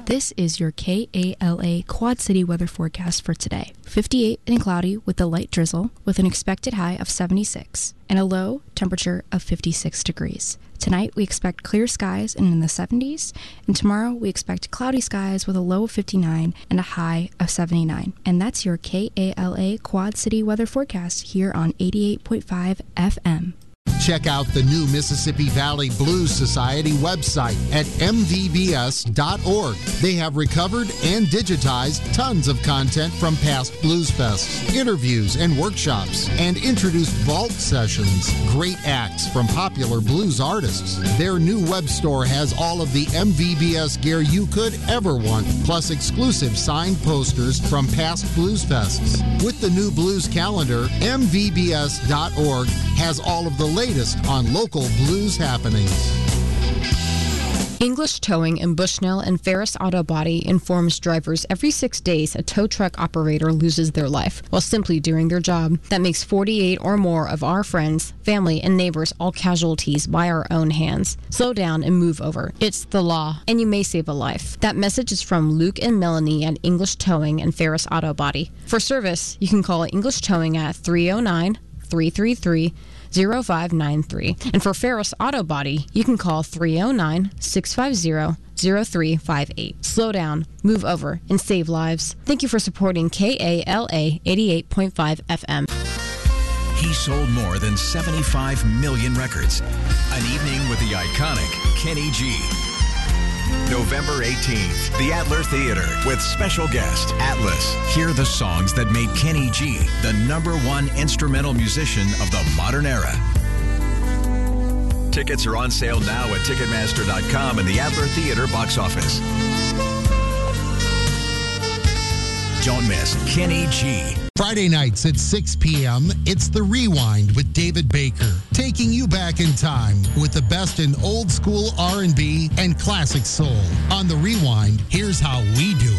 This is your KALA Quad City weather forecast for today. 58 and cloudy with a light drizzle with an expected high of 76 and a low temperature of 56 degrees. Tonight we expect clear skies and in the 70s, and tomorrow we expect cloudy skies with a low of 59 and a high of 79. And that's your KALA Quad City weather forecast here on 88.5 FM. Check out the new Mississippi Valley Blues Society website at mvbs.org. They have recovered and digitized tons of content from past Blues Fests, interviews and workshops, and introduced vault sessions. Great acts from popular blues artists. Their new web store has all of the MVBS gear you could ever want, plus exclusive signed posters from past Blues Fests. With the new blues calendar, mvbs.org has all of the latest on local blues happenings. English Towing in Bushnell and Ferris Auto Body informs drivers every 6 days a tow truck operator loses their life while simply doing their job. That makes 48 or more of our friends, family, and neighbors all casualties by our own hands. Slow down and move over. It's the law, and you may save a life. That message is from Luke and Melanie at English Towing and Ferris Auto Body. For service, you can call English Towing at 309-333-0593. And for Ferris Auto Body, you can call 309-650-0358. Slow down, move over, and save lives. Thank you for supporting KALA 88.5 FM. He sold more than 75 million records. An evening with the iconic Kenny G. November 18th, the Adler Theater with special guest Atlas. Hear the songs that made Kenny G the #1 instrumental musician of the modern era. Tickets are on sale now at Ticketmaster.com and the Adler Theater box office. Don't miss Kenny G. Friday nights at 6 p.m., it's The Rewind with David Baker, taking you back in time with the best in old school R&B and classic soul. On The Rewind, here's how we do it.